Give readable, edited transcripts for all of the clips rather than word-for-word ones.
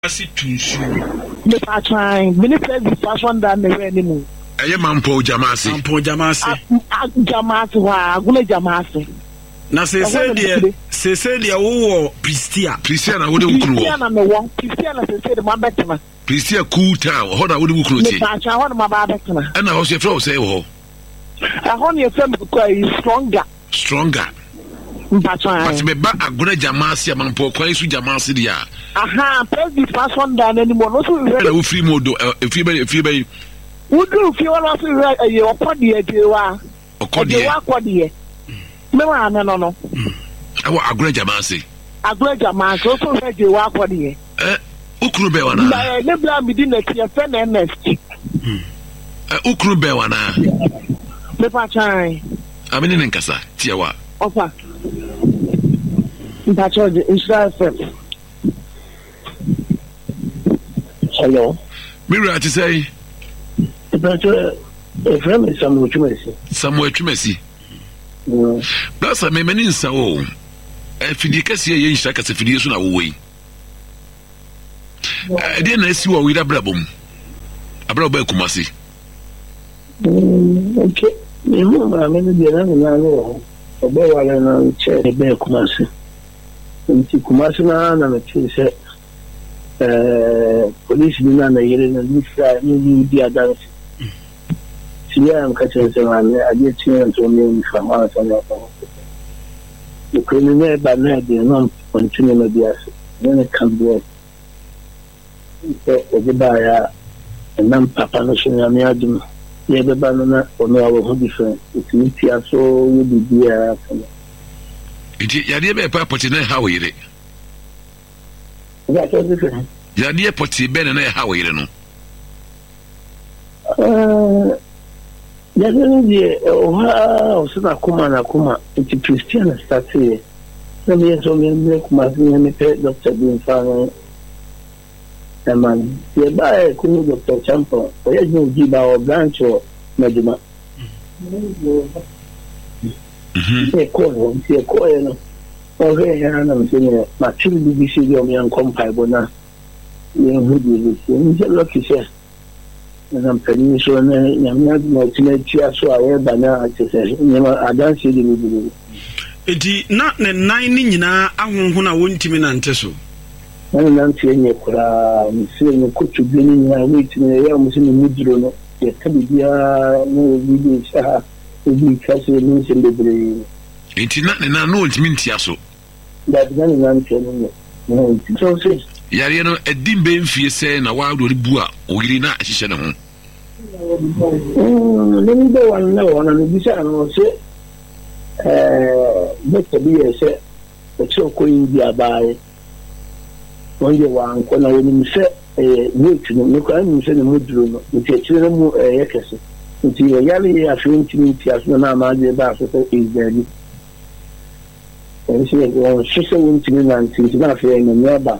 asi tunsu me pa trying me press the fashion that me we ni mu eye mampo jamasi wa agule jamasi na sese dia wo Pristia na wo de wukuru Pristia na me wo Pristia na sese de mabetena Pristia cool town ho na wo de wukuru ti me pa try ho na mabetena na ho se fro say ho ho na efem ko stronger but me ba aguna jamasi amampo kwan su jamasi dia press the fashion down anymore no so na wo free mode free by wodu fi wala so e okode ewa okode me wa na no awo aguna jamasi so reje wa akode ukuru be wana na le bla mi di na tie fe na next ukuru be wana me pa chan amene nkasa tie wa ofa Mpacho Israel FM. Hello. Mira to say. Mpacho FM is Samuel Chumesi. That's a many in Sao. Fidi kasi ye nshaka se fidi so na wo we. Dey na si wo wi da brabom. Abrabo Kumasi. Okay. Me mo ma me dey na no. Obo wale na che be Kumasi. Nti Kumasi na mechi se police ni na yere na nisa ni di adansi. Siya am kache se ma ne ade tin to me fama so na ko. Ko ni ne ba na de no continue na dia se. Ne kan bo. O de ba ya nam papa no so na me adum. Ye be ba no na o no awo ho different. It ni ti aso wo di dia kana. Yadi be pa poti na ha wo yire. Ya to different. Yadi poti be na ha wo yire no. Yadi ni o sina kuma ti Christian start here. Na me so me kuma ni pe Dr. Bin Fano. Man, ye ba ku ni Dr. Champo. O ye ni ji ba o branch o medima. Se ko no oge ya na mtene ma chiri BBC yo mi an compile bona ye hudi ni nje loki se na mpani so na nyamnya no tine tia so aye bana atese nyama adansi di ni enti na ne nan ni nyina ahonho na wontimi na nte so na ntie nye kura msire ni kutu bi ni na witine ya musini mudro no ye tabia no bi sha ebi kasi ni se bebre enti na no ultimate ntia so da bigani na ntie no so se yare no edimbe mfie se na wa do bu a oyiri na ahihye ne ho ne ni be wan na wona no bisa no se beto bi se o che ko indi abaye onje wa anko na woni se wetu no ko an se ne muduro no nti chire mu yekese nti yale ya finti aso na ma de ba so izeli nti o sise wonti na nti na fe no me ba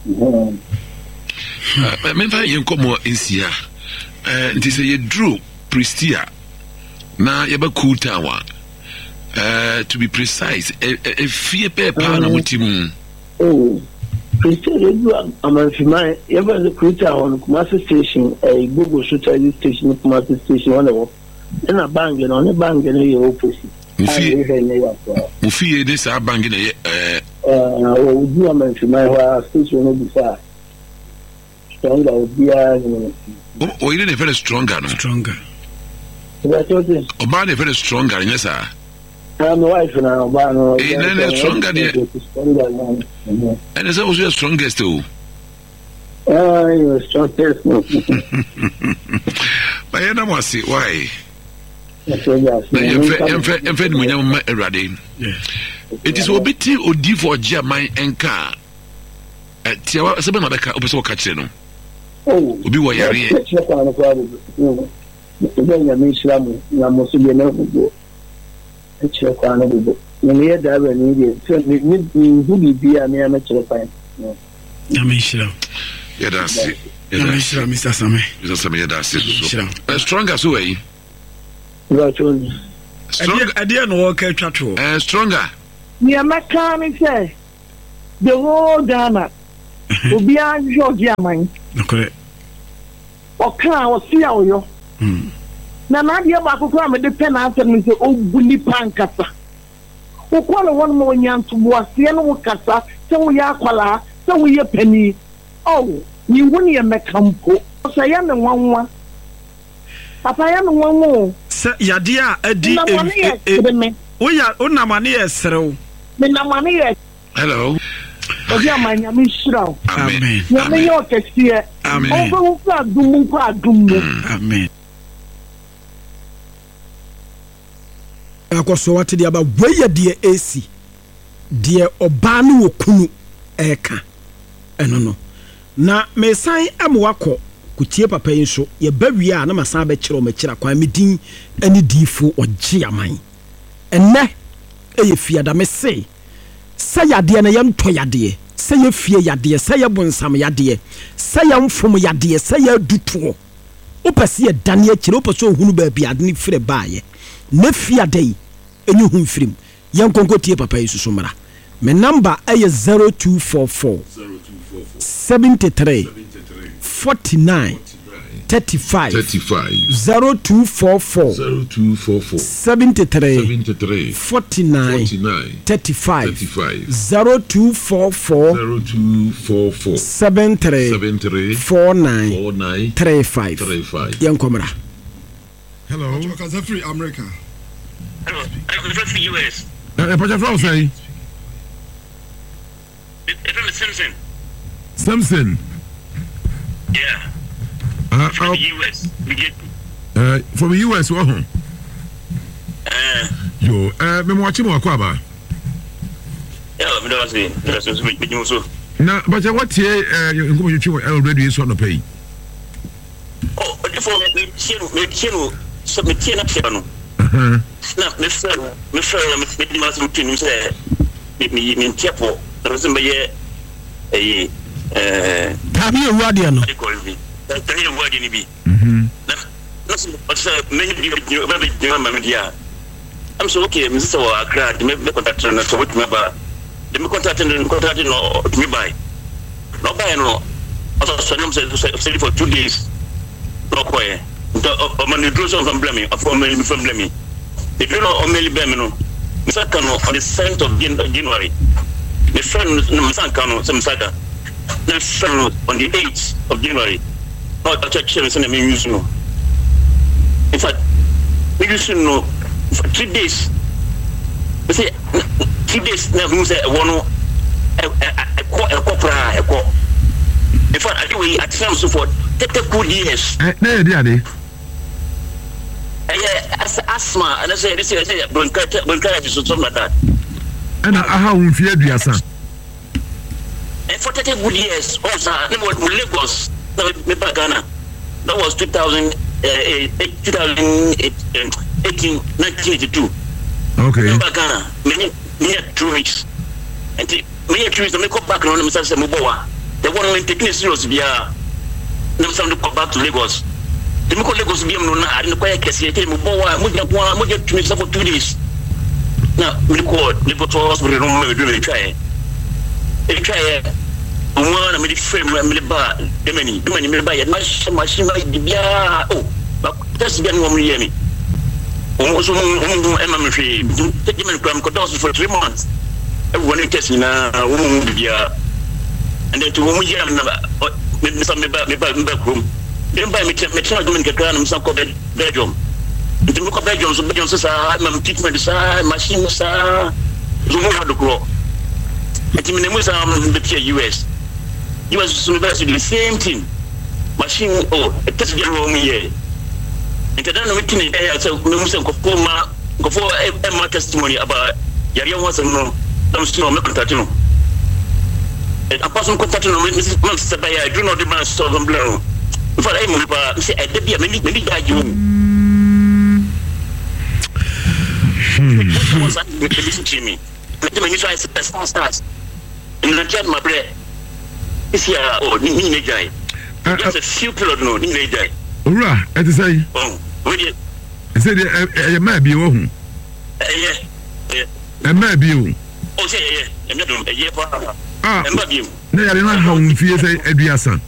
me fa yen komo insia nti se ye drew Pristia na ye ba cool town to be precise fie pepa na motimu Pristia ye do amanfima ye ba the cool town Kumasi station Google Social station Kumasi station one of na bang no ne bang no ye opposite Mufi this a bang in o do amanfima wa station no bisa stronger obia o you dey very stronger oba dey very stronger yes sir I'm wife now oba no stronger there and is also strongest too you're strongest but you know what see why em fe mu nyam ma erade it is obiti odi for German enka tiawa sebe na beka obeso ka kire no obi wo yare e ya mi islamu na musubi na go e kire kwa na go ni ye da ba ni de ni hudi bia na ya kire kwa ya mi islamu ya da si ya mi islamu Mr. Same ya da si so stronger so way stronger adia no work twato stronger ni amaka ni say the whole Ghana Obia Georgia man. Okay. Oka o si a oyo. Na na dia ba kokora me de pen answer me say obuni pankasa. O kwala won mo nyanto bo ase no kasa se wo ya kwala se wo ye pani. Oh, ni woni ye mekampo. So ya me nwanwa. Papa ya me nwanwo. Se yade a adi o ya onamane ye serew. Me namane ye. Hello. Obi amanya me shiraw. Amen. Ya me yo kesiye. Amen. Obo fa dumu kwa dumu. Amen. Akoso wate dia ba weye de AC. De oba no wokunu eka. Eno no. Na mesan amwakọ kutie papa yin so ye bawie a na masan ba kire o makira kwa medin ani difo ogye aman. Enne eye fiada me se yade na yem to yade se ye fie yade se ye bonsam yade se ye mfom yade se ye duto opese ye dane akire opese ohunu ba bia de ne fire baaye na fiade yi enyu hu firim yen konkotie papa yin so mara me number eye 0244 73 49 35 0244 73 49 35 0244 73 49 35 Yankomra. Hello. Because free America. Hello. I'm from the US. What you say? It's from Simpson. Simpson. Yeah. From the US. From the US, what? Yo, me watching more kwaba. Yeah, me don't see. That's me so. Na, but what here you go you already is on the pay. Oh, before me chino so me tia na chino. Na me friend me must be to say me tiapo. There be ye tabi e wadi no. Tabi e wadi ni bi. Na so me dia. I'm so okay, Mr. Accra, the me contact na so with me ba. The me contact no to me buy. No buy no. Also so say for 2 days. No quiet. O man the drugs from blaming, from blaming. The do no only blame no. Mr. Kano on the 7th of January. The friend no Mr. Kano some saka. The friend on the 8th of January. Not a church service in me use no. In fact, we used to know for 3 days. We say 3 days now we say one a copra. In fact, I do we at times so for 30 good years. There. Asthma, and I say bronchitis or something like that. And how we fear the son. And for 30 good years, also, Lagos, Ghana. That was 1982. Okay. Ghana, many 2 weeks. And many 2 weeks, I make up back on themselves. The one when taking serious, we are them to go back to Lagos. The Miko Lagos be no na and quite Cassia, Muboa, Muja to me for 2 days. Now, we call Liverpool Hospital, we try. They try one made frame, bar, the many buy a machine, oh, but that's getting one me. Almost Emma take him and come for 3 months. Everyone is testing now, and then to whom we have some back room. Then by me, me Ghana, some bedroom. To look at bedrooms, I'm treatment, machine, the grow. And the US. US University, the same thing. Machine, oh, a test get wrong here. And then we can say, go for a testimony about Yaria was no, I'm still not contacting. A person contacting Mrs. Monster by I do not demand Southern Blow. For I move, say, I did be a many guy you. Jimmy, let me try to start. And I jet my bread. It's here, or Nina Jai. Just a few people know Nina Jai. Ura, I say, oh, would you? I said, I might be home. Yeah. I might be you. Oh, say, yeah, I'm not a year for Ah, I love you. na yare na ha mfie sɛ aduasa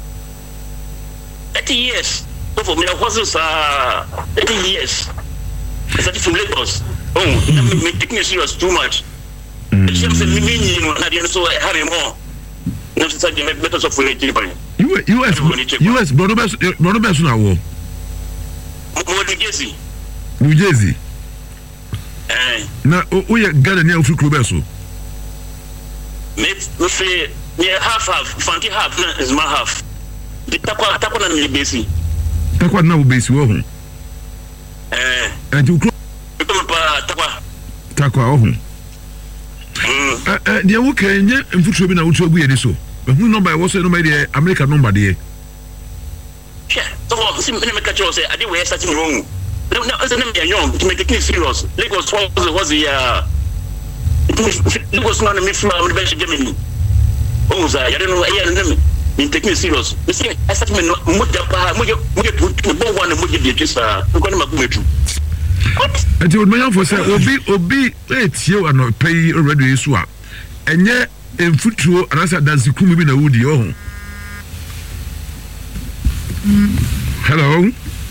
30 years for me was 30 years I started from Lagos me taking it serious too much it's just me na dey so I have more na so say better so for US brother best na wo New Jersey na o ye Ghana ni ofri kro beso me say near half fanti half na is my half the takwa na me besi takwa na wo besi wo ho anti kro takwa wo ho dia wo kan nye mfuturo bi na wo tu agu ye ni so hu number wo so number dey American number dey so see me catch you say I did we starting wrong now as them young to make it serious Lagos was the Lagos not me from the best Germany oh say I don't know I in taking it serious you see I start me moja bo one moja dey just ko na makumetu and you would me for say obi etie an pay already so a enye emfuturo anasa dance kumi bi na wudi oh hello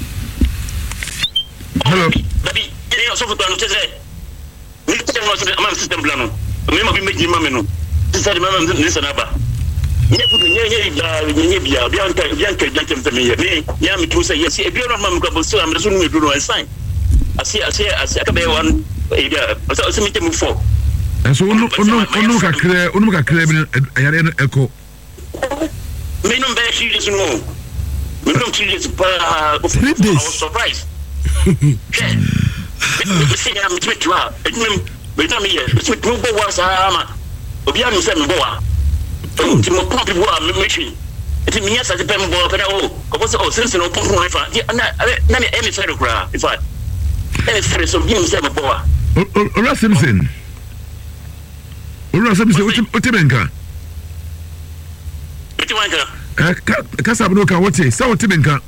baby you so for to say me tell no system plan no me ma bi meji ma me no say ma me say na ba nye bia bianca me ya me to say yes e bi no ma me ko so am so no do no sign asi aka be one so me tell for so onu kakre bi ayare no eko me no be serious no we don't treat it I was surprised. See, I'm with you. But I'm here. It's with no was Obiano said, Boa. Timo Poppy Boa, mission. It's me as a pen ball, but oh, since no pump my father, any photograph. If I any serious of him, said Boa. Ora Simpson. Utimenka. Kasa no ka wote sa wote benka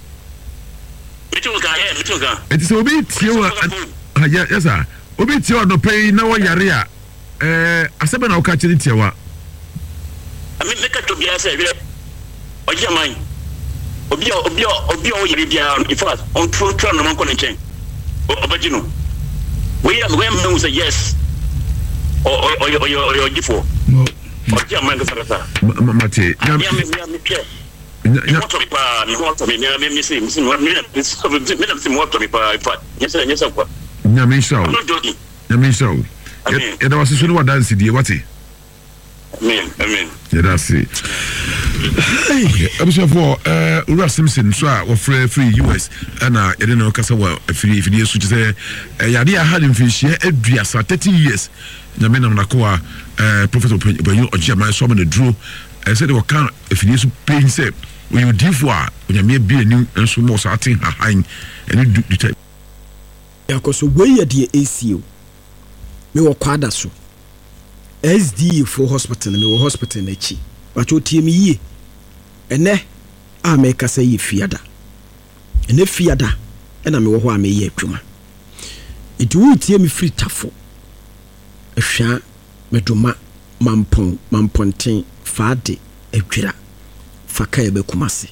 mituka eti so obi tiewa yes sir obi tiewa no pay na wo yare a asebe na wo ka chiri tiewa ami meka to bia say we ojaman obi o yare bia in fact on true no man ko nchen obagino we am no say yes or gifo ojaman ka sarata mate Yada wasi sunu wa dance die wati. Amen. Yada si. Episode 4 Ura Simpson so a free US ana yada no kasa wa free yesu je yade a had mfishie aduasa 30 years. Nyame nam nakoa Professor Obanyo Ojiama so na duro said we can if yesu pain say we you differ nyame bi ani enso mo so atin hahan ene du type yakoso we ye de ACO me wo kwada so SD for hospital me wo hospital na chi but o tie me yie ene a me kasa yi fiada ene fiada ena me wo ho a me ye atwuma edu wo tie me free tafo ehwa meduma mamponten faade edwira faka ebe kumase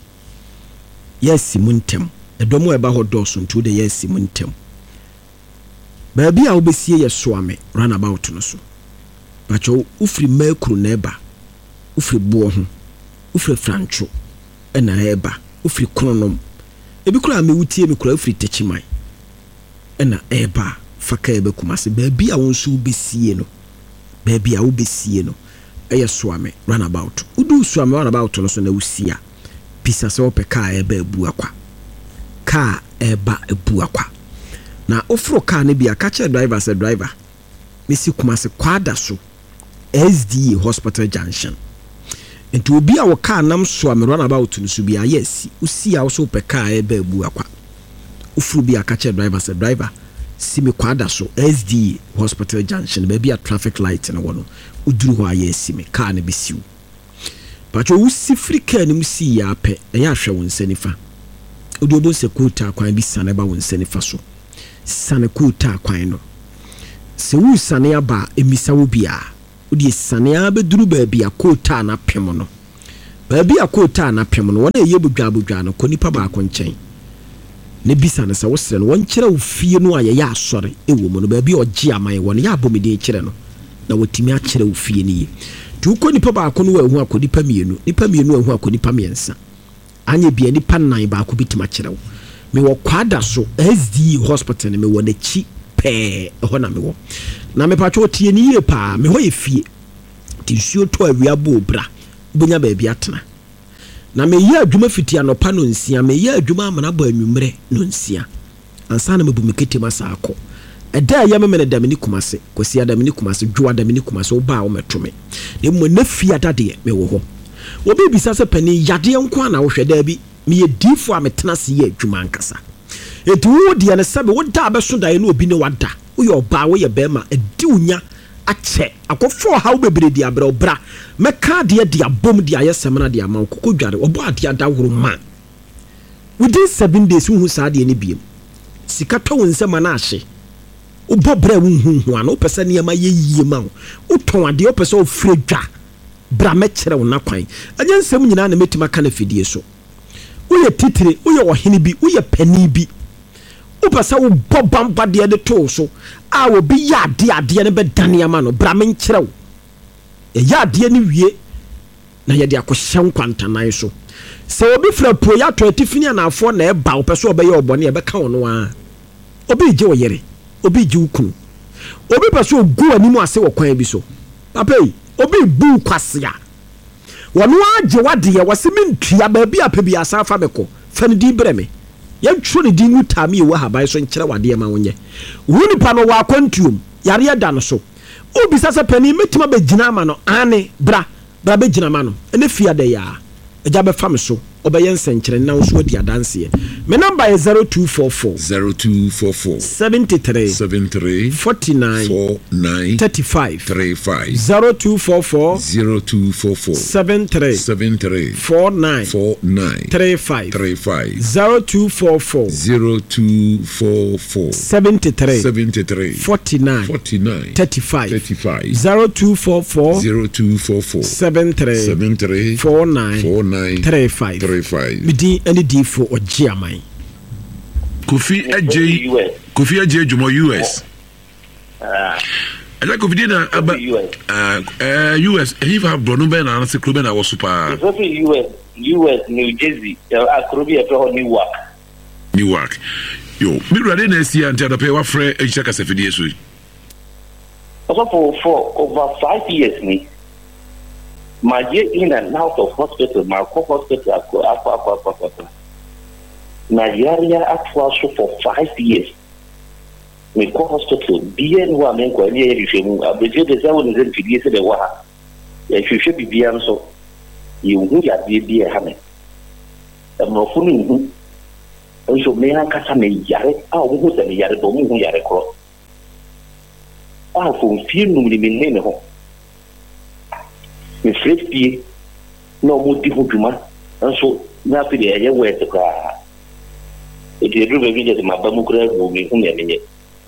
yes muntem edomo eba hodoso ntu de yes muntem baabi a obesie ye soame runabout no so bacho ufri makru na eba ufri buo ho ufri francho ena eba ufri kronom ebi kura me wutie me kura ufri techiman ena eba faka ebe kumase baabi a wonso obesie no baabi a obesie no eye soame runabout udu soame runabout no so na usia pisa se opeka eba ebu akwa ka eba ebu akwa na ofro ka ne bia ka che driver se driver mesi kumase kwada so SDA hospital junction enti obi a wo ka nam soame runabout no so bia yes usia wo so opeka eba ebu akwa ofro bia ka che driver se driver simi kwada so SD hospital junction baby a traffic light na wono uduru ho aye simi car na bisiu pacho usi frika ni musi ya pe eya hwe won sanifa odobo se kuta kwan bi sane ba won sanifa so sane kuta kwan no se wu sane aba emisa wo bia wodi sanea beduru baabi akota na pem no baabi akota na pem no wona eye bodwa no ko nipa ba ko nkyɛn ne bisa ne sɛ wosere no wɔnkyerɛ wo fie no ayɛ yɛ asɔre ewo mu no baabi ɔgye aman wɔ no yɛ abomide kyerɛ no na wɔtimi akyerɛ wo fie ne yi tu ko nipa ba ko no wa hu akɔ nipa mienu ahu akɔ nipa miɛnsa anya bia nipa nan ba ko bitima kyerɛ wo me wɔ kwada so SD hospital ne me wɔ n'akyi pɛɛ ɛhɔ na me wɔ na me patwo tie ne yie paa me hɔ yɛ fie tisuo to awia bo bra bonya baabi atena na me yɛ adwuma fiti anopa no nsia me yɛ adwuma amana bɔ anwumre no nsia ansa na me bu me ketem asa akɔ ɛda yɛ me me da me ni kumase kwasi ada me ni kumase dwo ada me ni kumase wo ba wo metome ne mo na fie adade me wo hɔ obi bisa sɛ pani yade nko na wo hwɛ da bi me yɛ difo a metena se yɛ adwuma ankasa etu wo de ne sɛbe wo da abeso da ye no obi ne wada wo yɛ ɔba wo yɛ bɛma edi unya akyɛ akɔfo ha wo bebre di abra obra meka de de abom de ayɛ semana de ama kokko dware obo ade adaworo ma within 7 days hu saa de ne biem sika to wo nsɛm na ahye wo bobra wo hu ana wo pɛsɛ ne ma yɛ yie ma wo ton ade wo pɛsɛ wo fire dwa bra mɛkyerɛ wo na kwan anya nsɛm nyina na metima ka na fidie so wo yɛ titire wo yɛ ɔhene bi wo yɛ pani bi wo pɛsɛ wo bobamba de de to so a wo bi ya ade ne be dane ama no bra men kyerɛ wo ya ade ne wie na ye de akɔhyɛ nkwantanan so sɛ obi fra po ya to atifini anafo na ɛba wo pɛsɛ obɛyɛ obɔne e bɛka wo no a obi gye wo yere obi gye wo kunu obi pɛsɛ ogu animu ase wo kwan bi so papa yi obi bu kwase a wɔno agye wade ye wɔse mentua ba bi apɛ bi asa fa bɛkɔ fa ne di brɛ me yɛntwo ne din utami ewa haban so nkyerɛ wade ma wonye wo nipa no wa kwantuom yare da no so obi sasa pani metima be gina ma no ane bra be gina ma no ene fia da ya eja be fam so obeye nsenkyere na so adi adanse me number is 0244 73 49 35 0244 73 49 35 0244 73 49 35 0244 73 49 35 midi any D for Ojiamai. Kofi AJ Jumo US. I like Kofi Dina about US. If I have Bronuben and Nancy Cluben, I was super. US, New Jersey, Akrobia to Newark. Yo, me ready next year until the pay what friend and check us if it is. Also for over 5 years, me. My year in and out of hospital, my hospital, Nigeria actually for 5 years. My hospital, BN one and Qualia, if you are the Zewan is in Fidia de Waha. If you should be beyond so, you would have be a hammer. I'm not fooling. Also, may I catch a yard? Oh, who's a yard? Don't yard across. I will feel no living home. Me fret pie no mo di huduma nso na pe de ye we te kra e de ru be bi de ma ba mu kra go mi hu me menye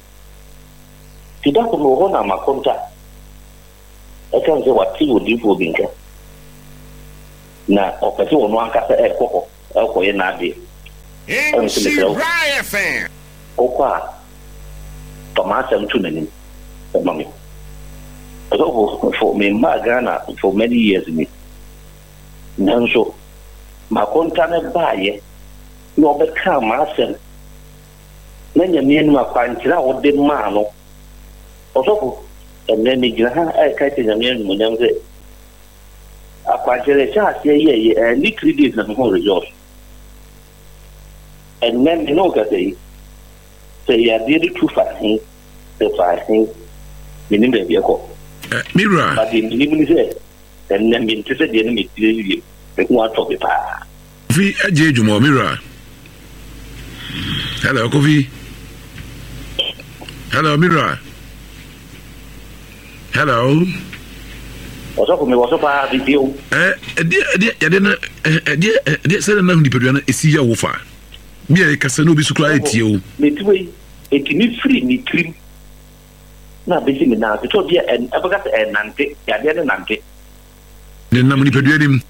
ti da ko no ho na ma konta e kan se wati wo di fo bi nka na o pe se wo no aka se e kokko e ko ye na de en se le Raya fan o kwa tomata mtu na ni o mami. So for me, Ghana for many years, me. Nanso, my contact buyer, no become myself. Then you mean my country, I would demand. Also, and then you have a cat in the name when I'm there. I quite a chance, yeah, and liquidity and more resource. And then you know that they say, I did it too fast, the fighting, meaning the vehicle. Mira. But in even say, and then interested the enemy, you want to be pa. Kofi AJ Jumo Mira. Hello, Kofi. Hello, Mira. Hello. What's up with me? What's up, I have you? Dear, said enough Nipeduana is see your offer. Me, I can no be so quiet you. Me too, it can free me cream. na besi me na to dia en abaga nante ya dia nante ne nam ni peduanim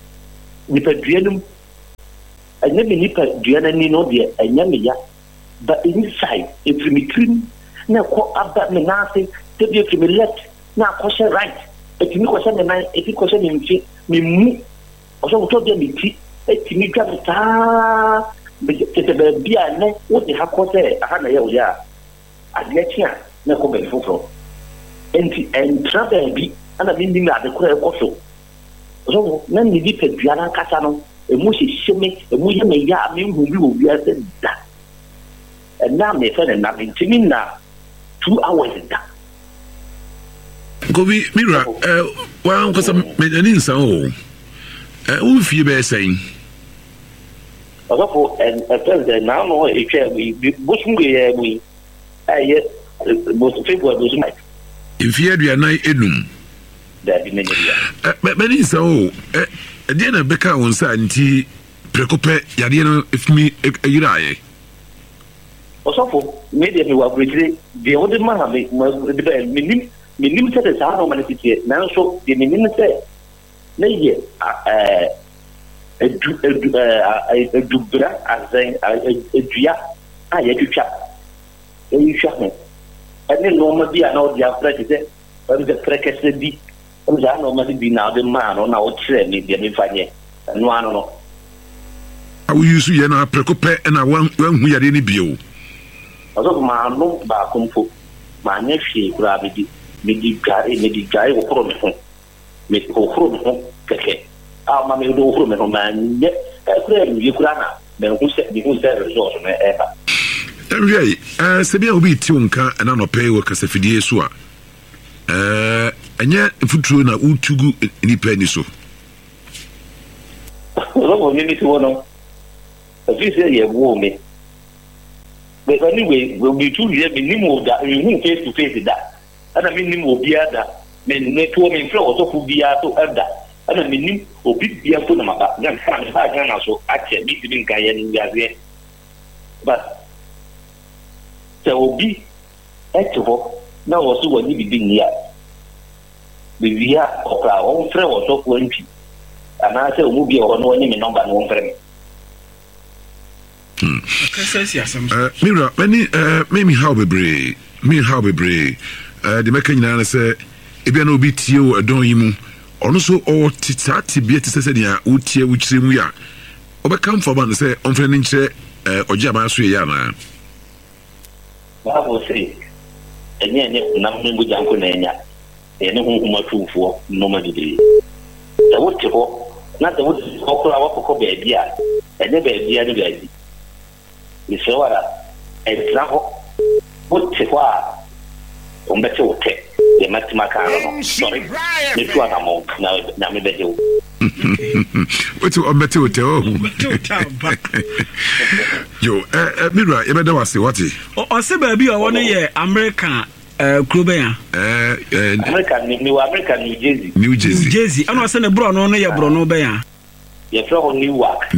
anya me nipa duana ni no dia anya me ya but inside if me trim na ko aba me na se te bi me left na ko she right et mi ko she me na et ko she me mfi me mu o so to dia me ti et mi twa ta be te be bia ne wo de ha ko se aha na ya o ya adia tia na ko be foforo enti travel bi ana bi ndimi ade ko e ko so na ni di peduana kasa no emu hihime emu ye me ya me hu bi obi ase da na me fe na me ntimi na 2 hours da Gobi Mira wa nkosa me ani nsa o wo fie be sen Ọ̀sọ́fọ̀ ẹ̀fẹ́ǹsẹ̀ náà nọ ìtwẹ́ bóṣùngbè yẹ ẹ̀mú yìí ẹ̀yẹ bóṣùfẹ́bù ẹ̀bóṣùnmá. Ìfì aduanan enum. Dàbí n'ẹ̀yẹ bíyà. Bẹ́ẹ̀ni nsà o ẹ̀díẹ̀ náà bẹ́ka wọn nsà ntí pẹ̀kọ́pẹ́ yadeɛ no efimi eyiri ayẹ. Ọ̀sọ́fọ̀ mi deɛ mi wà aburokyire deɛ wọ́n de ma ha mi nim sɛ de saa n'ọma ne ti tiɛ nanso deɛ mi nim sɛ ne yɛ edubra azɛn edua a yɛtwitwa eyitwa ho ɛne nneɛma bi a na ɔde afra te sɛ ɔde sɛ frɛkɛsɛ bi ɔde saa nneɛma bi na ɔde maa no na ɔkyerɛ ne deɛ mefa nyɛ ɛno ano no awo yi so yɛ na prɛko pɛ ɛna wanhu yare ne bio ɔsɔfo maa no baako mpo maa nyɛ hwee koraa medi dware wɔkoro me ho wɔkoro me ho kɛkɛ ma me do horo me no man ye kura mi kura na me hu se resort na eba enwe se bia obi ti unka na no pay wo kasafidie so a enye futuro na utugu nipa ni so lo mi ti wono afi se ye wo me but anyway we be too ye me nimo da hu face to face da ana me nimo bia da me ne to me fro so fu bia to eda ana menim obi bia fo na maba na fa na so ache bi bi nka ye ni yaze but se obi eto na wo so wani bi ni ya bi ya okra on fre wo so ko nti ana se omu bia wo no ni me number no fre me Mira many how bebre the mekanyina na se ebia na obi tie wo adon yi mu ono so o titati bia tise dia utie wukyire mu ya obeka mfaba no se onfre ne nkyere ogya ba so ya na ba bo se enye na mmengu janko na enya ene hunhuma tufuo no ma dide da wote ho na da wote ho kora wakoko ba bia ene ba bia ne gaji ni se wara entra ho wote ho a ombete wote de matimaka no sorry me tu ana mo na me beje wo what you ombete wote o yo Mira e be da wase what o se ba bi o won ye American Krobe ya American New Jersey ana se ne bro no ye bro no be ya ye fro Newark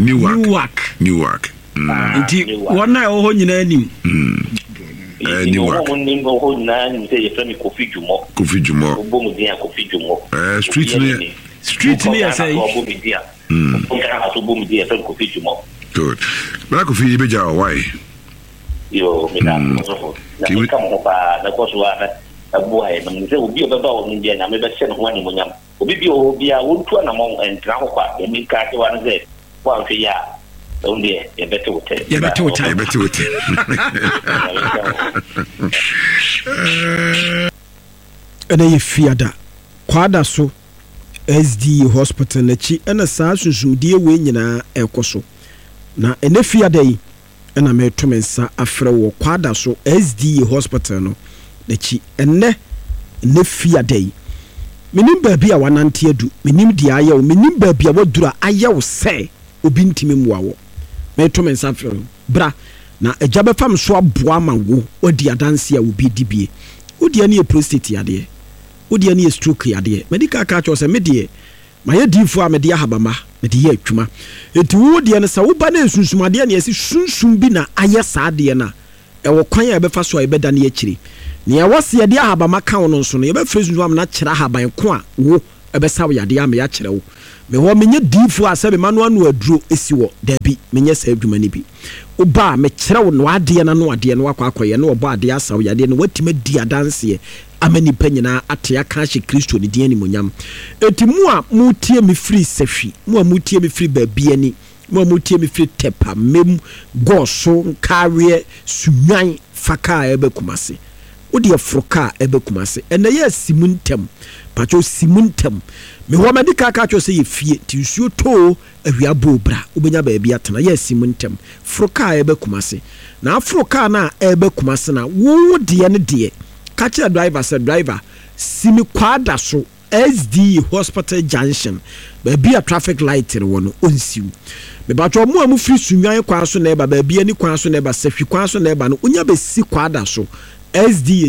nti wona o ho nyina anim Newark ho na ni se ye fro mi Kofi Jumo obomu dia Kofi Jumo street ni ya say obomu dia obomu dia fro Kofi Jumo good bra Kofi be ja why yo me na so na kama ho pa na ko so ana abu ai na mze obi obeba o ndia na me be se no ho ani monyam obi bi o bia wontu na mo entra ho kwa e mi ka ti wan ze kwa hwe ya onde e bete wote ene ye fiada kwada so SD hospital na chi ena saa susumdie we nyina ekoso na ene fiada yi ena meto mensa afre wo kwada so SD hospital no na chi ene fiada yi menim baabi a wanante adu menim dia aye o menim baabi a wadura aye wo se obi ntimi muawo meto mensa afre bra na ejabe fam so aboa ma wo odi adanse a obi dibie odi ani e prostate ade odi ani e stroke ade medical ka cho se medie maye difo a mede ahabama mede ye atwuma enti wo odi ani sa wo ba na sunsumade na yesi sunsum bi na aye saade na e wo kwan a be fa so e beda na ye kire nea wasi yɛde ahabama ka wo no nso no yɛbɛfrɛ so am na kyerɛ ahaban ko a wo ɛbɛsa wo yade ama yɛakyerɛ wo me hɔ menye diifo a sɛ me ma no ano aduro esi wɔ dabi menye saa adwuma no bi woba me kyerɛ wo no adeɛ na no adeɛ no wakɔ akɔyɛ no wɔbɔ adeɛ asa wo yade no watimi di adanseɛ ama nipa nyinaa ate aka hye Kristo ne din animonyam eti mu a mutie me firi sɛhwi mu a mutie me firi baabi ani mu a mutie me firi tepa mem goso nkareɛ sunwan faka ebe kumase wodi afroka ebe kumase ena ye simuntem pacho simuntem me ho medika ka cho se ye fie ti nsuo to awia bobra ubenya ba bia tena ye simuntem froka ebe kumase na afroka na ebe kumase na wo de ne de ka che driver se driver simi kwada so SD Hospital Junction ba bia traffic light re wono onsiu me ba cho mo amu firi sunwan kwa so na eba ba bia ni kwa so na eba sehwi kwa so na eba no onya be si kwada so SDA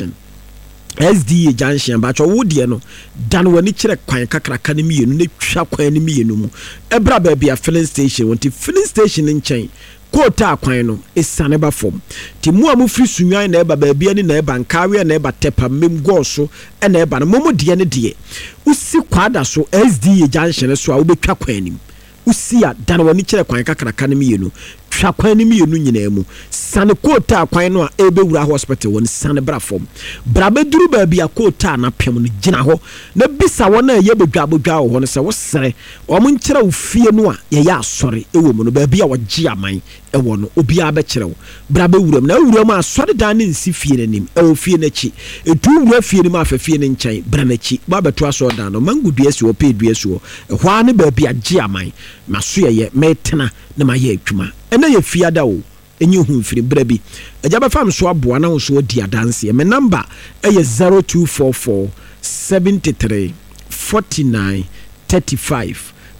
Junction ba cho wodie no dan wani kire kwan kakraka ne mienu ne twa kwan ne mienu mu ebra ba bia filling station wonti filling station nchen kota kwan no esane ba fom ti mu amu firi sunwan na eba ba bia ni na eba nkawe na eba tepa mem goso na eba no momo de ne de usi kwada so SDA Junction so a wobetwa kwan nim usia dan wani kire kwan kakraka ne mienu twa kwan ne mienu nyina mu sane kota kwan no a ebewura hospital won sane bra fom bra beduru ba bia kota na pem no gina ho na bisa wona ye bedwa ho no se wo sere o mo nkire wo fie no a ye ya asore ewo mu no ba bia wo gye aman ewo no obi a be kire wo bra bewuram na wuram asore dan ne nsi fie nanim ewo fie na chi etu wura fie ne ma fa fie ne nkyɛn bra na chi ba beto asore dan no mangudua si wo pe dua si wo hwa ne ba bia gye aman maso ye metena na ma ye adwuma ena ye fiada o enyi hu mfiri brabi agya ba fam so aboa na so di adanse me number eye 0244 73 49 35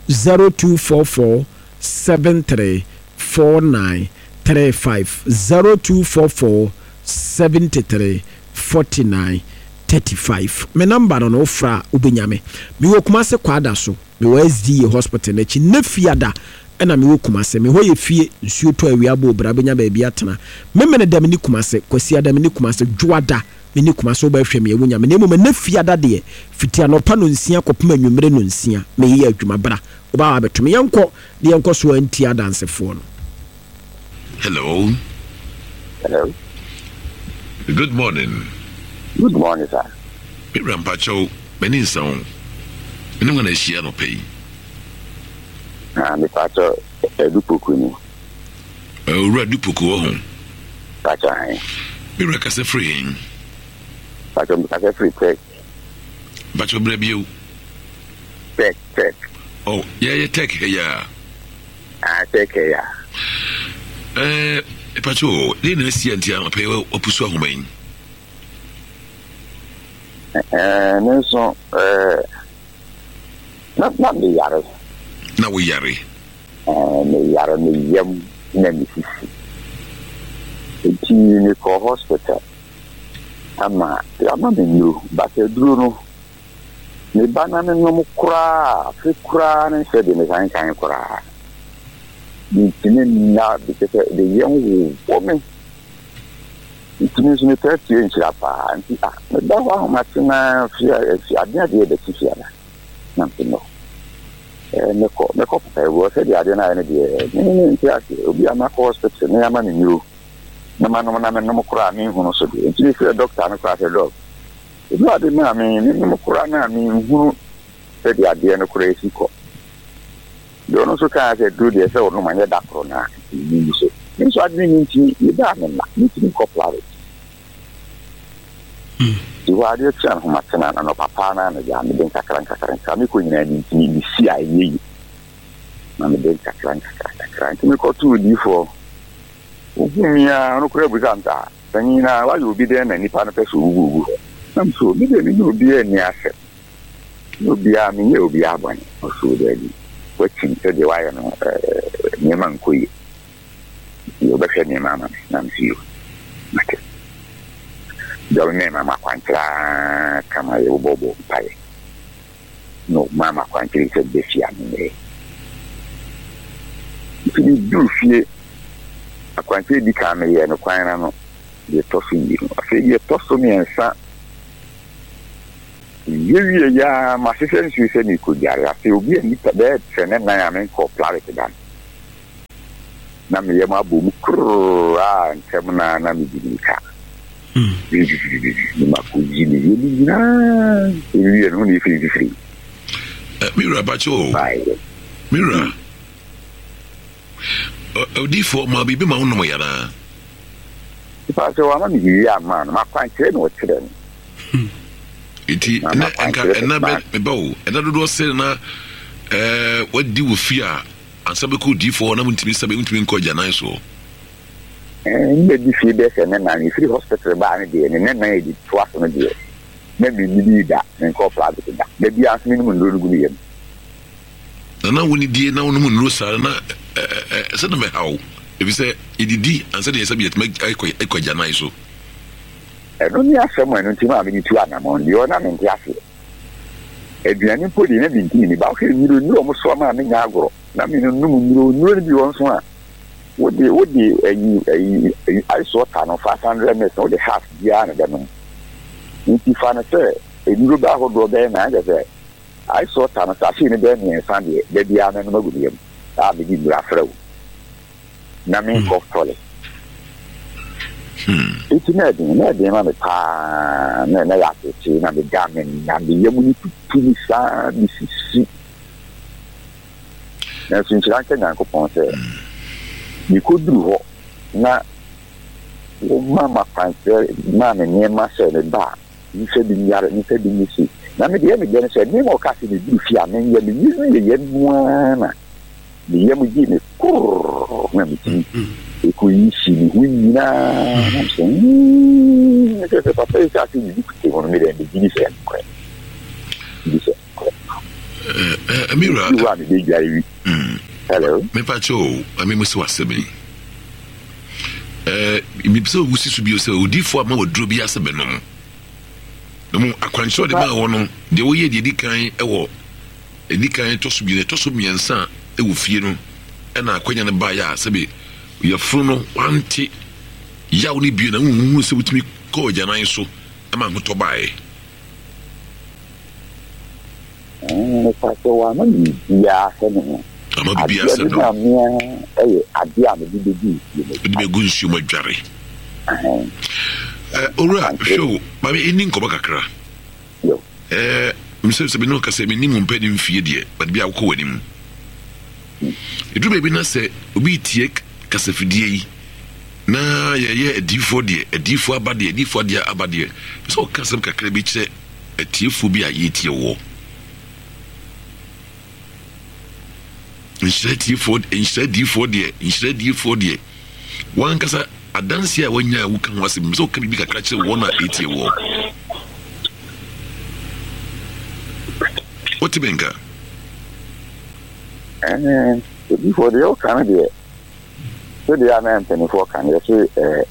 0244 73 49 35 0244 73 49 35 me number no ofra ubenyame me wo kuma se kwada so me wo SDA hospital na chi na fiada ena me wo kumase me ho ye fie nsuo to awia bo bra benya ba bia tena me me ne dam ni kumase kwasi adam ni kumase dwoada me ni kumase ba hwɛ me ewunya me nemu me na fiada de fitia no pa no nsia kopema anwumre no nsia me ye adwuma bra oba wa betumi yenko de yenko so anti adansefo no. Hello. Good morning. Good morning, sir. Miriam Pacho, Benin Sound. I'm going to share no pay. Me Pacho, Dupuku. Red Dupuku home. Pacho, Miriam Cassa free. Pacho, Cassa free tech. Pacho Brebio. Tech. Oh, yeah, tech here. Tech here. Pacho, didn't see until I pay Opuso home. Nelson, not the Yaras. Now we yari. Me Yara, me yam, Nemesis. It's in the hospital. I'm not you, but a Bruno. Me banana no cra, and said in the kind cra. It's not because the young woman. It means me 30 inch apa anti ah da wa matina fi adina de de fi ala na no me ko pa wo se de adina ne de ni ti ake obi ama ko hospital ne ama ni new na ma no na me no kura mi hu no so de ti fi doctor na kura se dog e no ade na mi ni no kura na mi hu se de ade ne kura esi ko do no so ka se do de se o no ma ne da kro na ni so ni so ade ni ti ni da na ni ti ko plare you are the chan who matana no papa na na ya me den kakran mi ko nyina ni si ayi na me den kakran mi ko tu di fo ogumia no kura buzanta tanyina wa yo bi den na nipa na peso ugu nam so bi de ni obi ani ase obi a me ye obi abani so de di ko chinse de wa ya no nyema nkoyi yo be hwe nyema na nam si yo mate Don't mama quantra kama yo bobo pai. No mama quantri se defia me. If you do fear a quantri di kama ye no kwana no. the toffee. I say, you toss me and son. Ya, my sister, she said, you could get. I feel be a little bit, and then I am in called Clarity Gun. Nami Yama Boom, and Temana, Nami Dika. Makujini, you only free. Mira, Bacho. Mira. D4 ma bibi ma uno yana. If I say I'm a man, my quite train or children. Iti na be bow and I do say na what do you fear and some could D4 na muntimi sabe muntimi ko jana so. The defeat and then I free hospital by and then I did twice on a day. Maybe you that and call private that. Maybe ask minimum good. Na woni die na wonu mu sa na se na me how if you say edidi and say dey say be to make ekwaja na iso no ni asem enu ti ma bi tu anamon di ona me nti ase eduani podi na bi nti ni ba o ke nyiro nyiro mo so ma me nya agoro na me no nyiro nyiro bi won so a wodi I saw tan of 500 meters or the half dia na dem nti fa na say nyiro ba ho do be na ga say I saw Thomas in the and Sunday, baby, I'm in Mogullium. I'll begin with Afro. Namin of Collie. It's nothing, on the pan, and I have to see, and the gammon, and the young to Mississippi. Now, since I can go say, you could do now. Mamma finds Mamma near myself and bar. You said in Yara, you said in Mississippi. Na me de me gene se ni mo kasi ni du fia me ye ni ye nuana ni ye mu ji ni kur na mi ti e ko yi si ni hu ni na se ni se papa e kasi ni ku te won me de ji se ko ni se Amira you are the guy hello me pa cho ami mo se wasebe mi so wusi su bi o se odifo ama odro bi asebe no no akwancho de ma wono de wo ye de dikan ewo edikan to so bi ne to so miensa ewo fie no e na akwanya ne ba ya sebe ye furu no wanti ya wo ni bi na hu se wutimi ko janan so e ma hoto bae pa so wa no ni ya se no ama bi ya se no ade am bi be gunsu mo dware ora show mami ini nkoba kakra yo mse be no kase me nimu mpedi mfie de but bia wo wani mu edu be bi na se obi tie kase fidie yi na ye edifo abade edifo de abade so kase kakra bi kire etiefo bi aye tie wo instead de wan kasa adansi a wanya wo kan wase so ka bibi kakra kire wo na etie wo what benga before the old kind of so the other man for can you say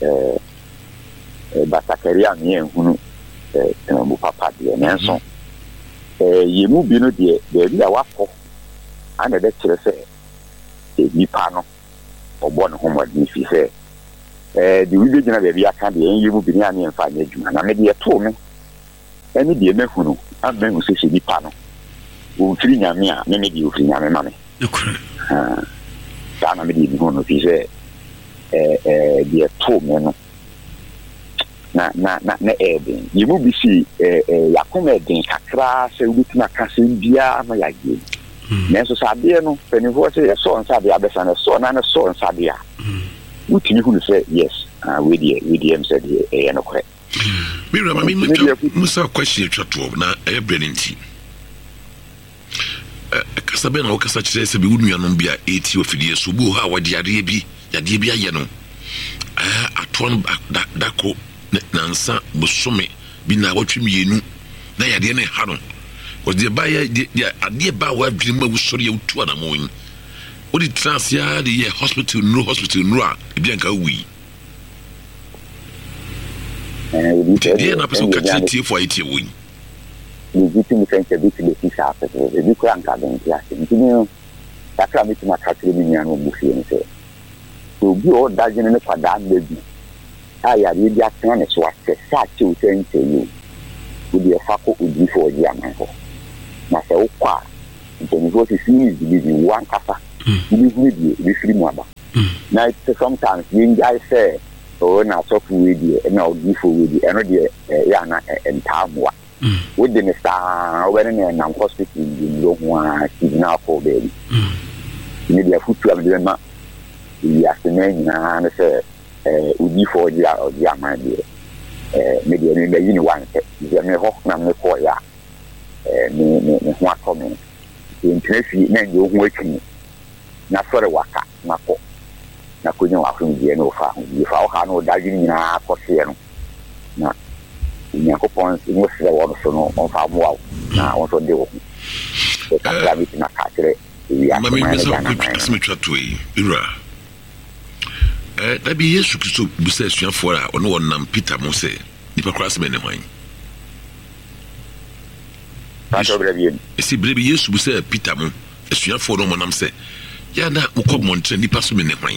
Batakaria me hunu mu papa de nenso ye mu bi no de bia wafo ana de kire se nipa no obo ne homo de fi se the we gina be bia kan de ye mu bi ni an yemfa nya adwuma na me de to me eni de me hunu an me se se nipa no wo firi nyame a me de wo firi nyame ma me sana me de hunu fi se de to me no na eben ye mu bi si yakoma den kakra se wutina kase bia ma yage nenso sabe no penifo se so nsabe abesa na so na so nsabe a wutini hu se yes we dey am said e no kre mira mami musa question twato na e brenenti kasabe na okasa kire se bi wunuanom bia eti ofidie so bu ha wadi ade bi yade bi aye no aton dako nansa bosome bi na watwem yenu na yade ne ha no was the buyer the ade ba wa dream ma wusori utu ana mo yin odi transia the hospital no a bi anka wi the na person ka tie for it wi the victim can be the fisha the bi ko anka den ya ntini takra mi ma ka kire mi nya no bu fi ni se so bi o da jene ne kwada na bi yare bi atena ne so asɛ saa kyɛw sɛ ntɛyi wode ɛfa kɔ odifo ɔgye aman hɔ na sɛ wokɔ a mpanyinfoɔ sisi ne bibi wankasa bibi hu die bifiri mu aba na sometimes yɛngyae sɛ na asɔfo wei deɛ na odifo wei deɛ ɛno deɛ yɛ na ntaamoa wode ne saa wobɛne ne nam hospital ndimdo ho a sigyina akɔ baabi ne deɛ afotu a mede bɛma wiase na nyinaa ne sɛ odifo ɔgye aman deɛ me deɛ mebayi ne wansɛ deɛ me hɔ na mekɔɔyɛ a me ho atɔ me ntena fie na nyɛ ho akyi na sɔre waka na kɔ na kɔnya w'ahomgyeɛ na ɔfa ahomgyeɛ fa ɔha na ɔdadwene nyinaa kɔseɛ no na Nyankopɔn ngo srɛ wɔ no so no ɔmfa mmoa wo na ɔnso de wo ho kakra bi na ka kyerɛ asɛmetwa to yi wura da bi Yesu Kristo busa asuafoɔ a ɔne wɔnam Peter mo sɛ nipa koraa sɛ mene hwan ɛsi berɛ bi Yesu busa Peter mo asuafoɔ no ɔmɔnam sɛ yɛ na mokɔ mmɔnterɛ nipa so mene hwan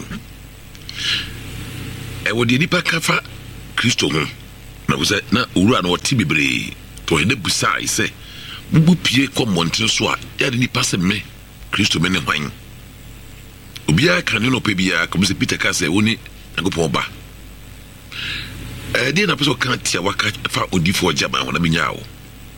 ɛwɔ deɛ nipa ka fa Kristo ho na wosɛ na owura na ɔte bebree to ɔyɛ busaa sɛ bubu pie kɔ mmɔnterɛ so a yɛde nipa sɛ me Kristo mene hwan obiara ka ne no pɛ biara kɔm sɛ Peter ka sɛ wo ne Nyankopɔn ba deɛ na pɛ sɛ ɔka tia waka fa odifoɔ gyama ho na bɛnya wo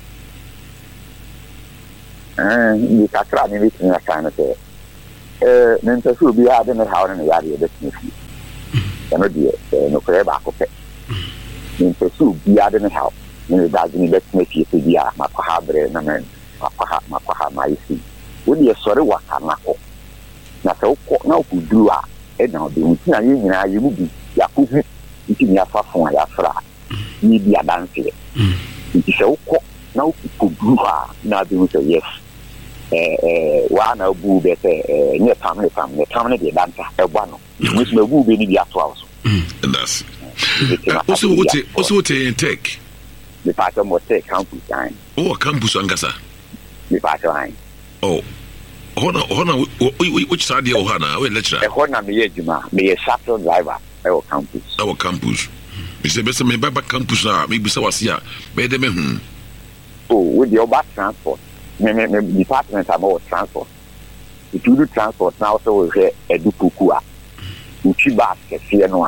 kakra ne bɛtumi aka no sɛ mentɛ sɛ obiara de ne haw no ne yareɛ bɛtumi fie ɛno deɛ nokorɛ baako pɛ mentɛ sɛ obiara de ne haw ne ne dagye ne bɛtumi fie sɛ biara makɔha berɛ na makɔha maayɛ si wodeɛ sɔre waka nakɔ na sɛ wokɔ na wokɔduru a ɛna ɔde wo nti na yɛ nyinaa yɛ mu bi yɛakɔhu nti ne yɛafa fo a yɛafra a ne bi adanseɛ nti sɛ wokɔ na wokɔduru hɔ a na abɛhu sɛ yes waa na abu bɛ sɛ nyɛ tam ne deɛ danta ɛbɔ no musuma abu bɛ ne bi ato awo so also wote in tech me pato mo tech campus line campus angasa me pato line hona which side you hona we lecturer hona me yejuma me shuttle driver campus me say be me baba campus na me bi say wase a be de me with the bus transport me department about transport if you do transport now also we hear edukukua uchi basket here no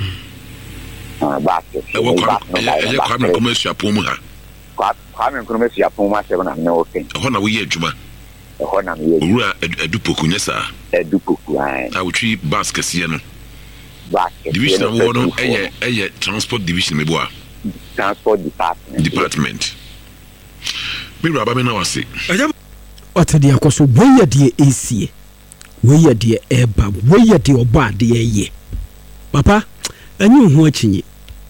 basket kwame commercial pomu ha kwame commercial pomu ma se na me okay hona we adwuma hona me owura edupoku nyesa edupoku ai a uchi basket here no basket division of one eye transport division me boa transport department Mira ba me na wase ɔtɛde akɔso wɔyɛ deɛ ɛsie wɔyɛ deɛ ɛba wɔyɛ deɛ ɔbɔ adeɛ ɛyɛ papa ɛnyɛ ho akyinyi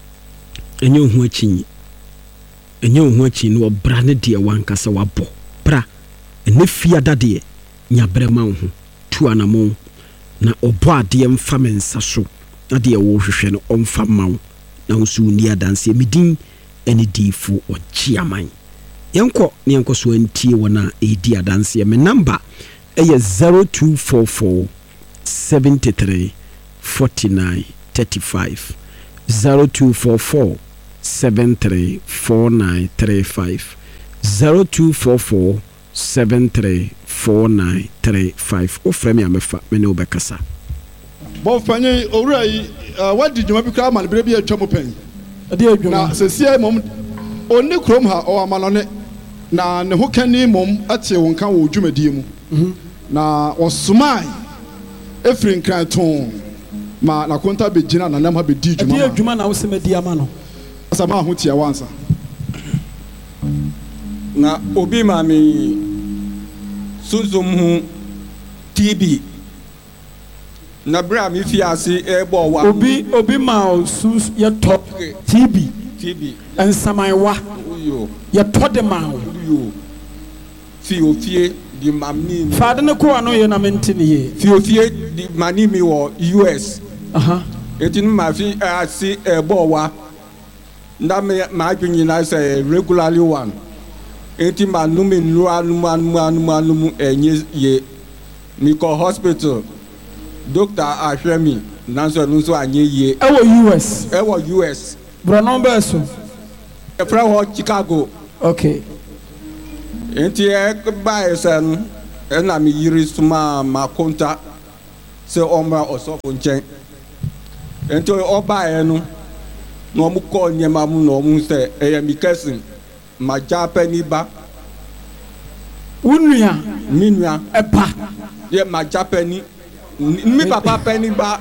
no ɔbra ne deɛ wankasa wabɔ bra ɛne fiada deɛ nyabrɛ ma wo ho tu anamo na ɔbɔ adeɛ mfa me nsa so na deɛ wɔhwehwɛ no ɔmfa ma wo na wo so ni adanse medin ɛne diifo ɔgye aman yɛnkɔ ne yɛnkɔ so antie wɔn a ɛdi adanseɛ me number ɛyɛ 0244 73 49 35 0244 73 49 35 0244 73 49 35 ofrɛ me a mefa me ne wobɛkasa bɔmfanye owura yi wadi dwuma bi kora ma ne berɛ bi atwa mu pɛn na sɛsie mmom ɔnne kurom ha ɔwɔ amanɔne na ne ho kani mom ate wo nka wo dwumadie mu na wɔsomae ɛfiri nkranton ma na konta bɛgyina na nam ha bɛdi dwuma na wo sɛ madi ama no asama ho tia wansa na obi ma me sunzum ho TB na bra me fi ase ɛbɔ wa obi ma sus yɛ top TB ensamaiwa ye tode ma fi ofie di mamni faade ne ko ano ye na mentini ye fi ofie di mani mi wo US etin ma fi ase ebo wa nda me ma adwinyi na say regularly one etin ma no me nu anu enye ye mi ko hospital doctor ahwemi nanso no so anye yie US US bro number so e fra ho Chicago okay enti e ba esen e na mi yiri suma makonta se omra osofo nchen enti o ba e no no mu ko nyema mu no mu se e ya mi cousin ma Japanese ba unua minua epa ye ma Japanese mi papa penny ba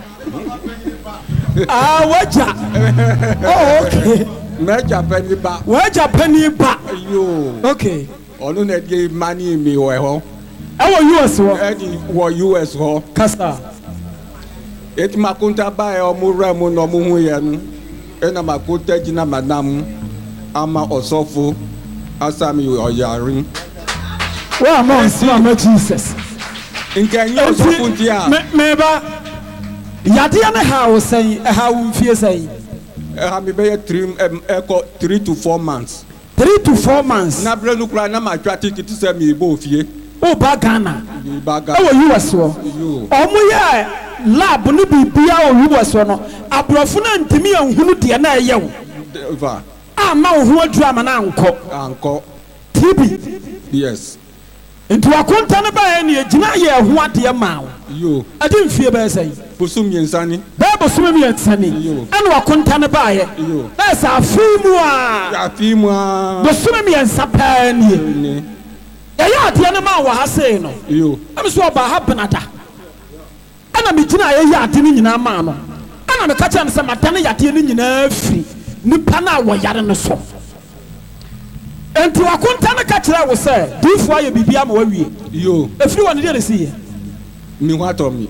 waja oh okay me Japanese ba waja penny ba yo okay onu na die mani mi wo ho US wo edi wo US ho kasa eti makunta ba e omu remu no mu hu ye no e na makunta gina madam ama osofo asami oyarin wa ma ma Jesus nkanye osofo ntia meba yade na ha wo sen ha wo mfie sen ha me be 3 to 4 months 3 to 4 months na bre no kura na ma twa ticket se me bo fie o ba Ghana ba Ghana wo US wo omo ye lab no bibia o US wo no abrofo na ntimi anhunu de na eye wo va ama wo ho aduru ama na anko TB yes nti wakonta ne ba ne agina ye ho ade ma wo yo ade mfie ba sai bosum yensani ba bosum yensani ene wakonta ne ba ye na sa afimu a bosum yensa pa ne ya ade ne ma wo ha sei no yo am so ba ha benada ana me gina ye ya ade ne nyina ma no ana me ka cha ne se matane ya ade ne nyina afiri nipa na wo yare ne so enti wakonta ne ka kira wo se difo aye bibia ma wawie yo efiri won de resi ye mi ho atomi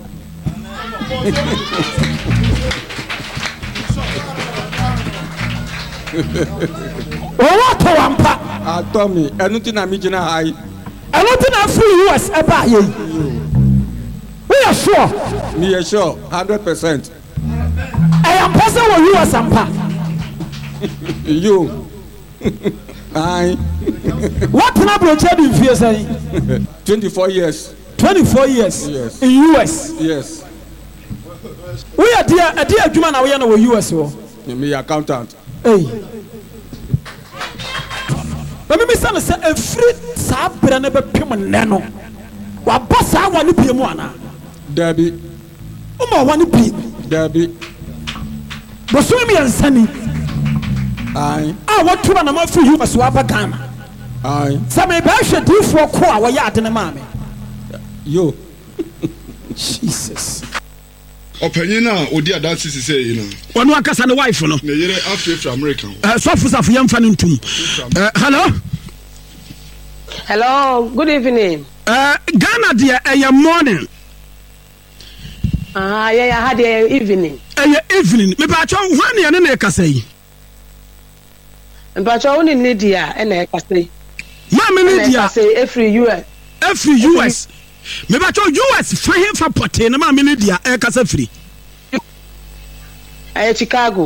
o to wampa atomi enu ti na mi gina hai enu ti na free US e ba ye we are sure me are sure 100% I am person wo US ampa yo ai what na bro chedi mfie say 24 years 24 years yes. in US yes we are there adwuma na we na wo US wo me accountant hey but me say say every sabre na be pem ne no wa boss awa ne pie mu ana dabi o ma wa ne pie dabi boso mi ansani ai what to na ma free you so aba Ghana ai say me ba hwe difo ko a wo ya ade ne ma me yo Jesus ọpanyin na odi adansi sise yi na ono akasa ne wife no ne yere afrefra America so fusafo yam fa ne ntum hello good evening Ghana dia morning yeah had evening evening me ba cho hwan ne kasa yi mpa cho woni ne dia e na kasa yi ma me ne dia every US me ba cho US fa him fa pote na ma me ne dia e kasa free Chicago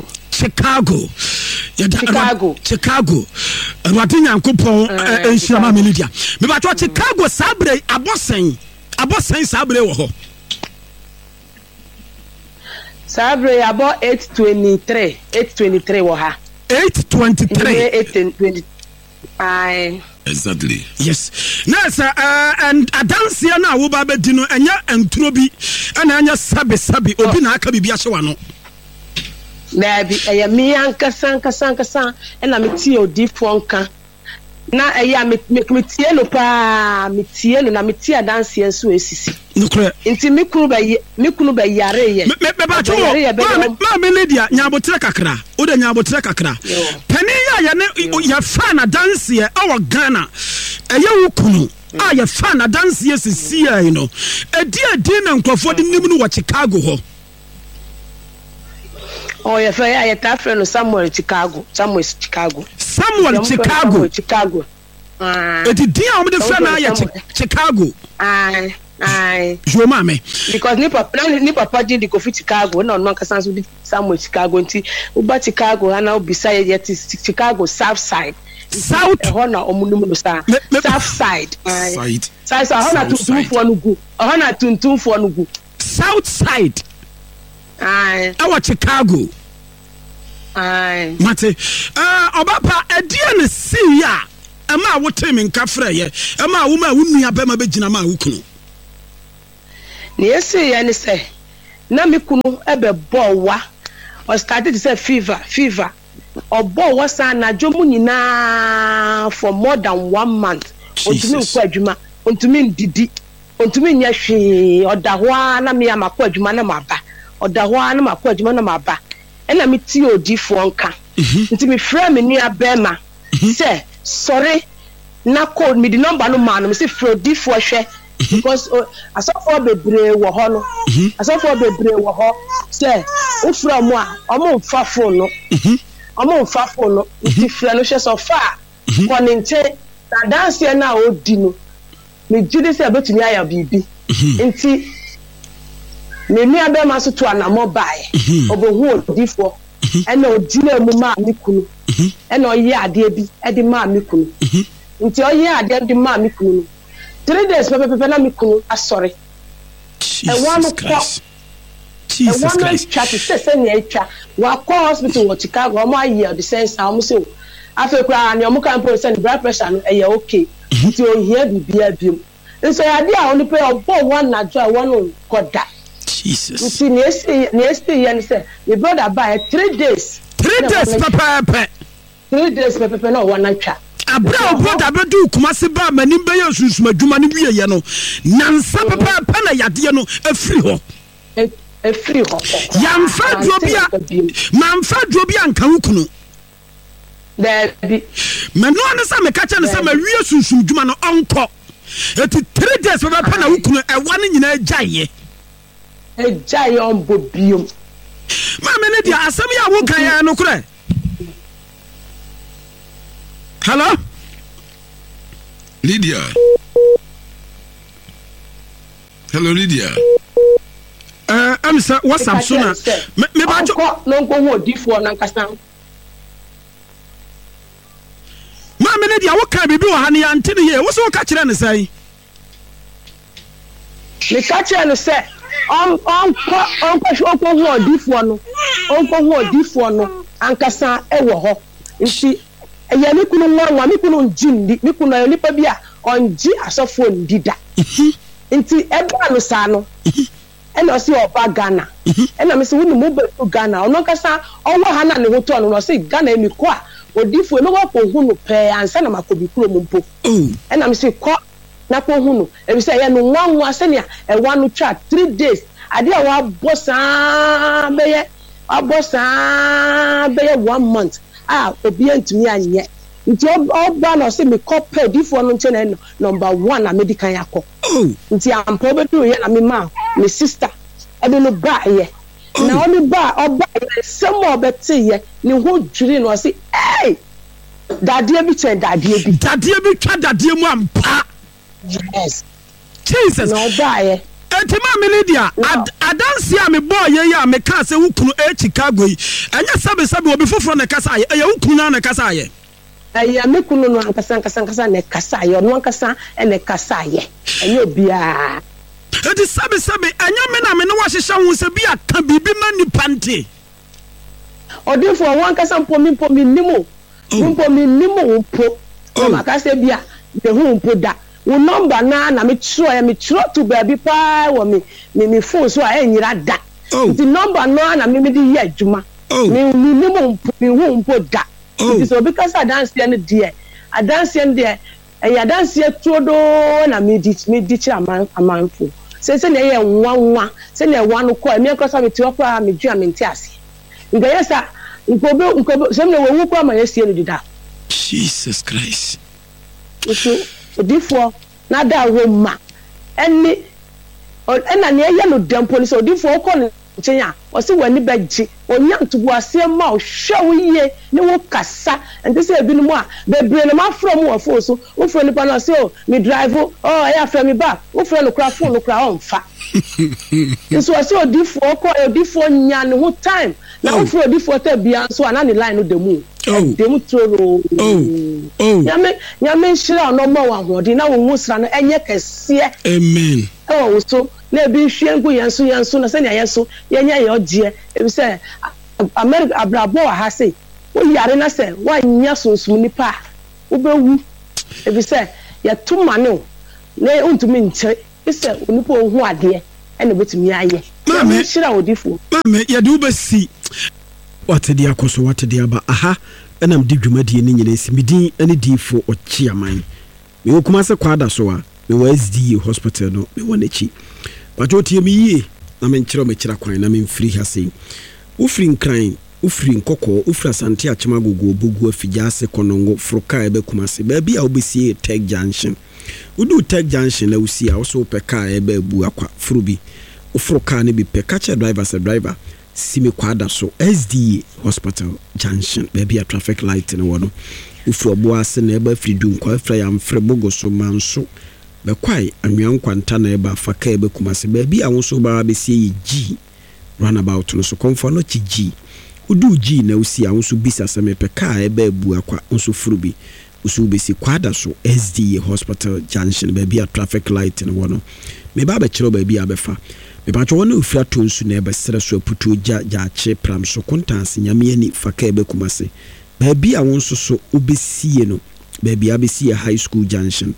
Awurade Nyankopɔn enhyira ma me ne dia me ba cho Chicago sabre abosen sabre wo ho sabre about 823 wo ha 823 exactly yes nurse and adansia na wo ba bedi no enya enturo bi na enya sabe obi na aka bibia hye wano na bi eya mi ankasa na me tie odifo nka na eya me tie no pa me tie no na me tie adansia nso esisi nukre nti me kunu ba yare ye me ba cho ma me ledia nyabotre kakra o de nyabotre kakra pani ya ne ya fan adansia awo Ghana eye wo kunu a ya fan adansia sisi ya no edi na nkrofo de nim no wo Chicago ho oh ya fa ya ta friend no Samuel Chicago edi dia o me de friend na ya Chicago Aye. Jo mame. Because ni papa di Kofi Chicago na no kasa so di Samuel Chicago nti uba Chicago ana obisa ye Chicago South Side. South na omunum no sa. South Side. Side. Side so hona tuntumfo no gu. Hona tuntumfo no gu. South Side. ɛwɔ Chicago. Mate ɔbapa ɛdeɛ ne si ya ɛma wote me nka frɛ ye ɛma wo ma wo nua bɛma bɛgyina ma wo kunu. Ne esi ya ne sɛ na me kunu ɛbɛbɔ wa or started to say fever ɔbɔ wa sa na dwomu nyinaa for more than 1 month. Ontumi nkɔ adwuma ontumi ndidi ontumi nya hwee ɔda hɔ na me amakɔ adwuma na maba ɔda hɔ na makɔ adwuma na maba ɛna me ti odifo nka nti me frɛ me nua bɛma sɛ sorry na call me the number no man me say frɛ odifo hwɛ because asɔfo bebree wɔ hɔ no asɔfo bebree wɔ hɔ sɛ ofra mu a ɔmo mfa phone no nti frɛ no hwɛ so fa kɔnente na dance na odi no me gidi sɛ betumi aya bibi nti me nua bɛma so to anamo bae obohu odifo ɛna odi na mu ma me kunu ɛna ɔyɛ ade bi ɛde ma me kunu nti ɔyɛ ade de ma me kunu 3 days pepe na me kunu asɔre Jesus Christ chat say ne atwa wa call hospital wɔ Chicago ɔmo ayɛ the sense ɔmo say afɛ kura ne ɔmo kan percent blood pressure no ɛyɛ okay nti ohia bibia biom nso ade a ɔno pe ɔbɔ one na jo a wɔn kɔda Jesus nti ne esi yɛ ne sɛ me brother buy 3 days pepe 3 days pepe na wɔn atwa abra brother bedu kumase ba manim be yɛ susuma adwuma ne wiye yɛ no nansa pepe na yade no afiri hɔ yamfa drobia nka wo kunu Daddy. Manu anasa me kacha ne sama wie sunsum dwuma no onko. Eti 3 days we pa na wukunu ewa ne nyina agyaye. Agyaye on bobium. Ma me ne dia asem ya wo kan ya no kure. Hello? Lydia. Hello Lydia. I'm sir, what's up sooner? Me ba jo no go ho difo na nkasa. Ma me ne dia wo kan bibi wo ha ne ya ntene ye wo so ka kire ne sai me ka kire ne se on ho difo no ankasa e wo ho nti eya me kunu nwa me kunu njindi me kunu ya nipa bi a onji asofo ndida nti eba no sa no ena si oba Ghana ena me se wonu mo ba Ghana ono kasa owo ha na ne hoto no se Ghana emi ko a odifo me wa ko hunu pe ansa na makobi kuro mpo ena me se ko na ko hunu e bi se ye no nwanwa se ne e wa no twa 3 days ade a wa bosa beye 1 month obi antumi anye nti oba na se me copy odifo no nche na number 1 na medical yakọ nti ampo bedu ye na me ma me sister ebe no ba ye na oni ba oba semo obete ye ni ho dwiri no se dadie bi twa dadie mu ampa yes Jesus no ba ye Etima Lydia adansi a me boy ye ya me ka se wukunu Chicago yi enya sabe obi foforo na kasa ye eya wukunu na kasa ye eya me kunu no ankasa na kasa ye no ankasa na kasa ye eya obia edi sabe enya me na me no wahehya hu se bia ka bibi ma ni pante odifo won ankasa mpo mi nimo mpo ma kasa bia de hu mpo da wo number na me tro to baby pa wo me phone so a enyira da the number na me di ye adwuma me hu mpo da it so because dance ne de dance todo na me di kira amanfo se na ye nwanwa se na ewa no ko me akasa me ti okra me dua me nti ase nga yesa nkobe se me wo ko ma yesie no dida Jesus Christ so odifo na da Roma eni ena ne ye no dempo ni so odifo ko no nkyenya o se wani bagye onya ntubu ase ma o hwe wo ye ne wo kasa enti se ebi no mu a bebre no ma from wo fo so wo fro nipa na se o me drive ya from me back wo fro no kra phone no kra on fa so se odifo nya ne ho time na wo fro odifo ta bia so ana ne line no demu demu toro nyame shira no ma wa hodi na wo musra no enye kese amen wo so na ebi hwie ngu yenso na se na yeso yenya ye odie ebi se America abrabo ha se wo yare na se wa nya sonsum nipa wo bewu ebi se ye tuma ne na untumi nche ise onipa ohu ade ene betumi aye mame shira odifo mame ye de ubesi watede akoso watede aba aha enam di dwumadie ne nyina esi midin ene difo ochiaman me okuma se kwada so a me wa SDA hospital no me wona chi bajo tie me yie na me nkyerɛ me kyerɛ kwan na me mfiri ha sei ufiri nkran ufiri nkɔkɔ ufiri asante achema gogo obugu afigya se konongo froka ebe kumase ba bia obesie Tech Junction udu Tech Junction na usi a so peka ebe bu akwa furubi ufroka ne bi peka che driver simi kwada so SDA hospital junction ba bia traffic light ne wono ufiri obo ase na ebe afiri du nkwa afira ya mfre bogo so manso be kwai anwan kwanta na eba faka ebe kumase ba bia won ba besie G runabout no so komfo no chi G udu G na usi a won bisa se me peka ebe bu akwa won furubi usu besi kwada so SDA hospital junction ba bia traffic light ne wono me ba kiro ba bia befa me ba cho wona ufira to nsu na ebe sere so aputu ja che pram so kontanse nyame ani faka ebe kumase ba bia won so obesie no ba bia besie high school junction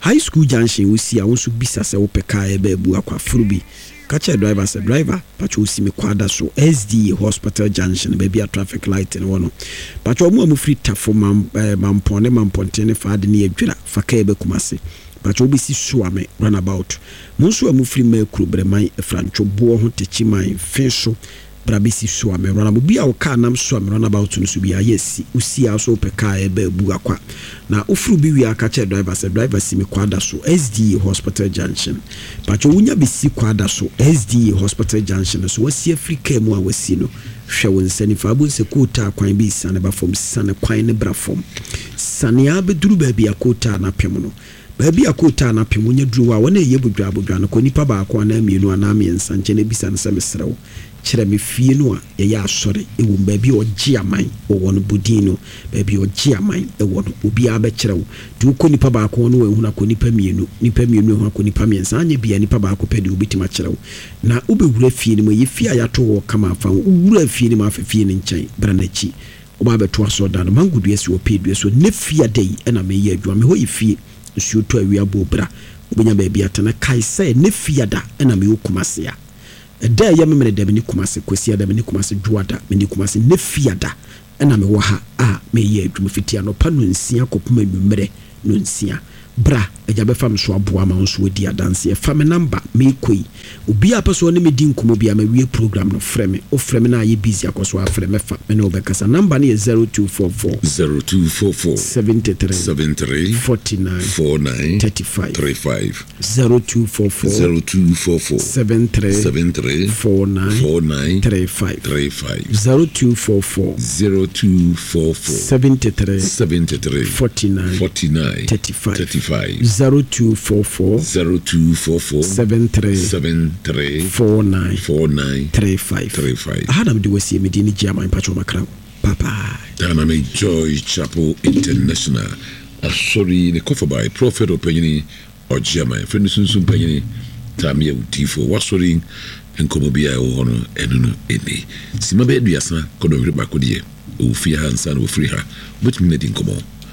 usi a won bisa se wo peka ebe bu akwa furubi kache driver pacho usi me kwada so SDA hospital junction baby a traffic light and wono pacho mu amufri tafo mamponte ne faade ne adwira faka ebe kumase pacho bisi suame runabout munso amufri makru breman efrancho bo ho techi man fenso brabisi suame runabout bia wo ka nam suame runabout no so bia yesi usi a so peka ebe bu akwa na ufru bi wi akache driver si me kwada so SDA hospital junction pacho wunya bisi kwada so SDA hospital junction so wasi Africa mu a wasi no hwe won sani fa bu se kota kwan bi sane ba fom sane kwan ne bra fom sane abeduru ba bia kota na pem no ba bia kota na pem nya duru wa wona ye bodwa no ko nipa ba akwa na mienu ana miensa nche ne bisa ne se mesrew kyerɛ me fie no a yɛyɛ asɔre ewo baabi ɔgye aman wɔ no budino baabi ɔgye aman wɔ no obi abɛkyerɛ wo de wokɔ nipa baako no wahu na kɔ nipa mienu ehu akɔ nipa miensa anye bia nipa baako pɛ de obitima kyerɛ wo na wobɛwura fie no mu yɛ fie a yɛato wɔ kama afa wura fie no mu afa fie no nkyɛn bra n'akyi woba bɛto asɔ da no mangodua si wɔpɛ dua so ne fie da yi ɛna meyɛ adwuma me hɔ yɛ fie nsuo to awia bo bra wobɛnya baabi atana kae sɛ ne fie da ɛna meyɛ kumase a da ya memene da meni kumase kwasi da meni kumase juada meni kumase ne fiada na me wo ha a me ye adwuma fitia no pa no nsia kopuma nwumere no nsia bra eja be fam so aboa ma nso odi adanse e fam number me koi obi apeso ne me di nkomo bia ma wie program no freme o freme na ye busy akoso a freme fa me no be kasa number ne 0244 73 49 35 0244 73 49 35 0244 73 49 35 0244 73 49 35 Adam de wasi medini jama mpacho makra papa Dana me Joy Chapel International asori ne kofa by prophet opanyini ojama friend sunsun panyini tamia utifo wasori enkomo bia wo hono enu eni sima be aduasa kodo hwe bakode e ofia hansa na ofiri ha botumi na di nkomo